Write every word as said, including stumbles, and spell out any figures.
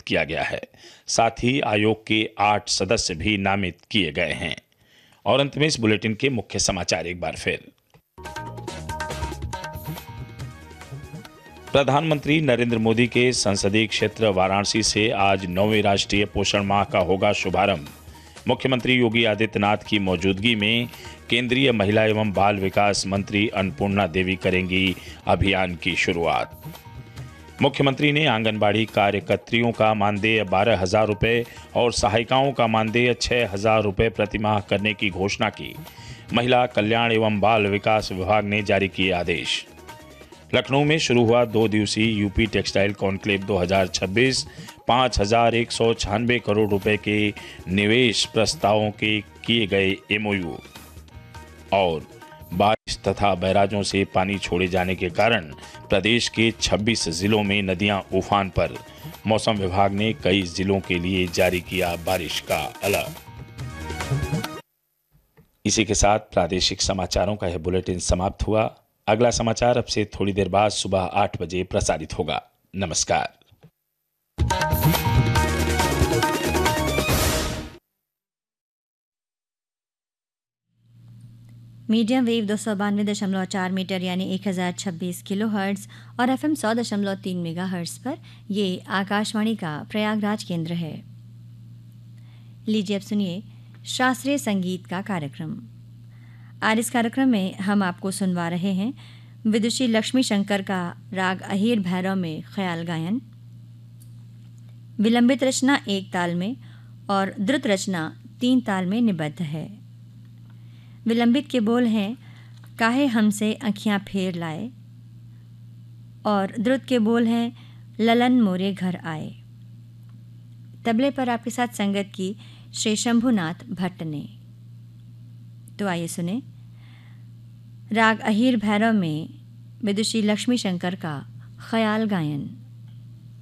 किया गया है। साथ ही आयोग के आठ सदस्य भी नामित किए गए हैं। और अंत में इस बुलेटिन के मुख्य समाचार एक बार फिर। प्रधानमंत्री नरेंद्र मोदी के संसदीय क्षेत्र वाराणसी से आज नौवीं राष्ट्रीय पोषण माह का होगा शुभारंभ। मुख्यमंत्री योगी आदित्यनाथ की मौजूदगी में केंद्रीय महिला एवं बाल विकास मंत्री अन्नपूर्णा देवी करेंगी अभियान की शुरुआत। मुख्यमंत्री ने आंगनबाड़ी कार्यकर्त्रियों का मानदेय बारह हजार रुपये और सहायिकाओं का मानदेय छह हजार रुपये प्रतिमाह करने की घोषणा की। महिला कल्याण एवं बाल विकास विभाग ने जारी किए आदेश। लखनऊ में शुरू हुआ दो दिवसीय यूपी टेक्सटाइल कॉन्क्लेव दो हज़ार छब्बीस पाँच हजार एक सौ छियानवे करोड़ रुपए के निवेश प्रस्तावों के किए गए एमओयू। और बारिश तथा बैराजों से पानी छोड़े जाने के कारण प्रदेश के छब्बीस जिलों में नदियां उफान पर। मौसम विभाग ने कई जिलों के लिए जारी किया बारिश का अलर्ट। इसी के साथ प्रादेशिक समाचारों का यह बुलेटिन समाप्त हुआ। अगला समाचार अब से थोड़ी देर बाद सुबह आठ बजे प्रसारित होगा। नमस्कार। मीडियम वेव दो सौ बानवे दशमलव चार मीटर यानी एक हज़ार छब्बीस किलो हर्ट्ज और एफ एम सौ दशमलव तीन मेगा हर्ट्ज पर ये आकाशवाणी का प्रयागराज केंद्र है। लीजिए अब सुनिए शास्त्रीय संगीत का कार्यक्रम। आज इस कार्यक्रम में हम आपको सुनवा रहे हैं विदुषी लक्ष्मी शंकर का राग अहीर भैरव में ख्याल गायन। विलंबित रचना एक ताल में और द्रुत रचना तीन ताल में निबद्ध है। विलंबित के बोल हैं काहे हमसे अखियां फेर लाए और द्रुत के बोल हैं ललन मोरे घर आए। तबले पर आपके साथ संगत की श्री शंभुनाथ भट्ट ने। तो आइए सुने राग अहीर भैरव में विदुषी लक्ष्मी शंकर का ख्याल गायन।